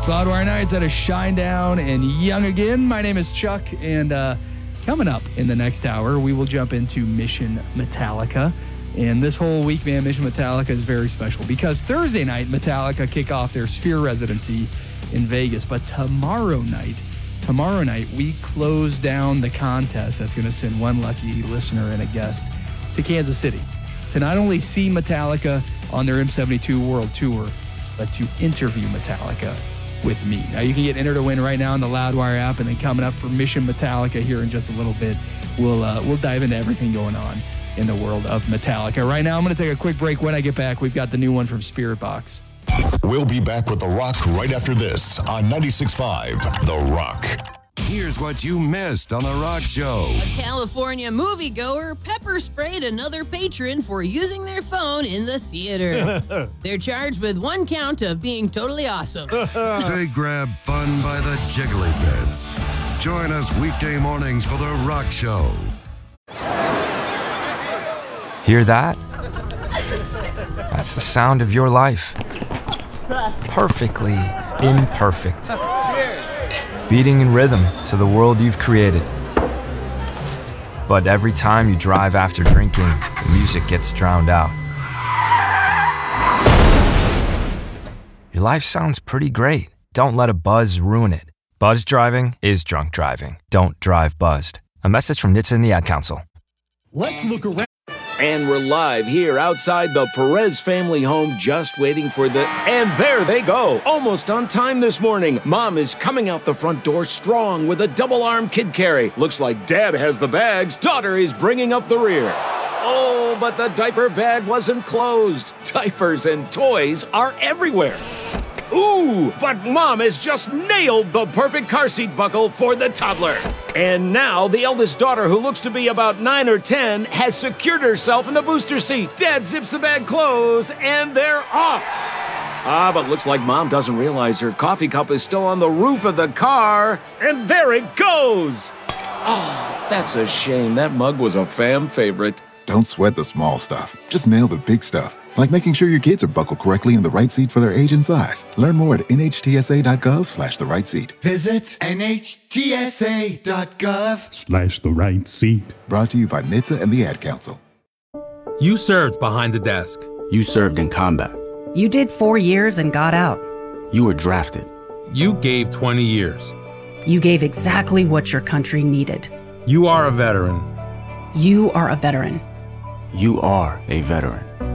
It's Loudwire Nights at a Shinedown and Young Again. My name is Chuck, and coming up in the next hour, we will jump into Mission Metallica. And this whole week, man, Mission Metallica is very special because Thursday night, Metallica kick off their Sphere residency in Vegas. But tomorrow night, we close down the contest that's going to send one lucky listener and a guest to Kansas City to not only see Metallica on their M72 World Tour, but to interview Metallica with me. Now, you can get entered to win right now on the Loudwire app, and then coming up for Mission Metallica here in just a little bit, we'll dive into everything going on in the world of Metallica. Right now, I'm going to take a quick break. When I get back, we've got the new one from Spiritbox. We'll be back with The Rock right after this on 96.5 The Rock. Here's what you missed on The Rock Show. A California moviegoer pepper sprayed another patron for using their phone in the theater. They're charged with one count of being totally awesome. They grab fun by the jiggly bits. Join us weekday mornings for The Rock Show. Hear that? That's the sound of your life. Perfectly imperfect. Beating in rhythm to the world you've created. But every time you drive after drinking, the music gets drowned out. Your life sounds pretty great. Don't let a buzz ruin it. Buzz driving is drunk driving. Don't drive buzzed. A message from NHTSA and the Ad Council. Let's look around. And we're live here outside the Perez family home, just waiting for And there they go, almost on time this morning. Mom is coming out the front door strong with a double-arm kid carry. Looks like Dad has the bags. Daughter is bringing up the rear. Oh, but the diaper bag wasn't closed. Diapers and toys are everywhere. Ooh, but Mom has just nailed the perfect car seat buckle for the toddler. And now the eldest daughter, who looks to be about 9 or 10, has secured herself in the booster seat. Dad zips the bag closed, and they're off. But looks like Mom doesn't realize her coffee cup is still on the roof of the car. And there it goes. Oh, that's a shame. That mug was a fam favorite. Don't sweat the small stuff. Just nail the big stuff. Like making sure your kids are buckled correctly in the right seat for their age and size. Learn more at nhtsa.gov/the right seat. Visit nhtsa.gov/the right seat. Brought to you by NHTSA and the Ad Council. You served behind the desk. You served in combat. You did 4 years and got out. You were drafted. You gave 20 years. You gave exactly what your country needed. You are a veteran. You are a veteran. You are a veteran.